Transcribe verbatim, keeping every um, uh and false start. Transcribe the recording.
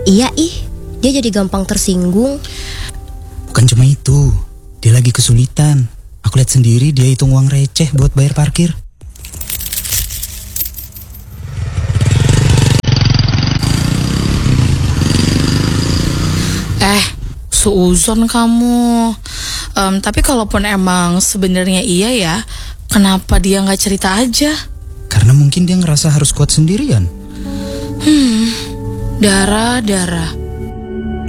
Iya ih, dia jadi gampang tersinggung. Bukan cuma itu, dia lagi kesulitan. Aku lihat sendiri dia hitung uang receh buat bayar parkir. Eh, suuzon kamu. Um, tapi kalaupun emang sebenarnya iya ya, kenapa dia nggak cerita aja? Karena mungkin dia ngerasa harus kuat sendirian. Hmm, Dara, Dara.